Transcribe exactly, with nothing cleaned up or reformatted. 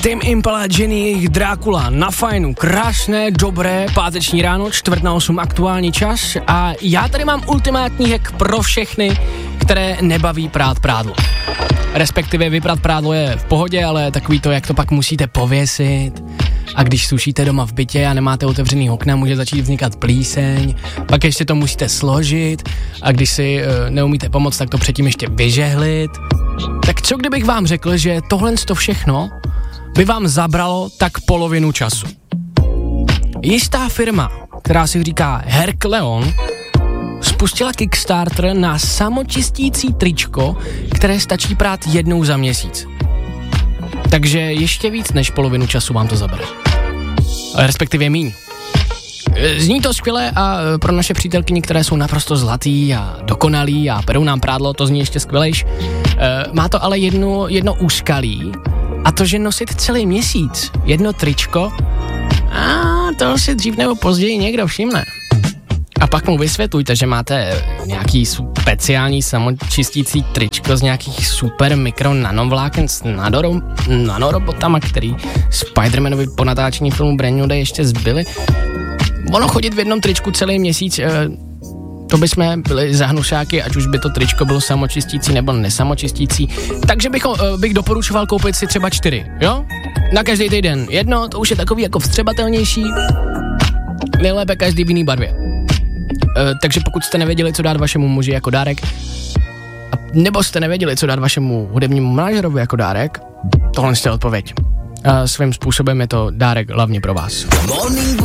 Tame Impala, Jenny, jejich Drákula na fajnu. Krásné, dobré páteční ráno, čtvrt na osm aktuální čas a já tady mám ultimátní hack pro všechny, které nebaví prát prádlo. Respektive vyprat prádlo je v pohodě, ale takový to, jak to pak musíte pověsit. A když sušíte doma v bytě a nemáte otevřený okna, může začít vznikat plíseň, pak ještě to musíte složit a když si e, neumíte pomoct, tak to předtím ještě vyžehlit. Tak co kdybych vám řekl, že tohle to všechno by vám zabralo tak polovinu času. Jistá firma, která si říká Hercleon, spustila Kickstarter na samočistící tričko, které stačí prát jednou za měsíc. Takže ještě víc než polovinu času vám to zabere. Respektive míň. Zní to skvěle a pro naše přítelkyně, které jsou naprosto zlatý a dokonalý a perou nám prádlo, to zní ještě skvělejš. Má to ale jedno, jedno úskalí, a to, že nosit celý měsíc jedno tričko, a to si dřív nebo později někdo všimne. A pak mu vysvětlujte, že máte nějaký speciální samočistící tričko z nějakých super mikro nanovláken s nadoro, nanorobotama, který Spider-Manovi po natáčení filmu Brand New Day ještě zbyli. Ono chodit v jednom tričku celý měsíc, to bychom byli zahnušáky, ať už by to tričko bylo samočistící nebo nesamočistící. Takže bych, bych doporučoval koupit si třeba čtyři, jo? Na každý týden jedno, to už je takový jako vstřebatelnější, nejlépe každý v jiný barvě. Uh, takže pokud jste nevěděli, co dát vašemu muži jako dárek, a nebo jste nevěděli, co dát vašemu hudebnímu manažerovi jako dárek, tohle je odpověď. Uh, svým způsobem je to dárek hlavně pro vás. Morning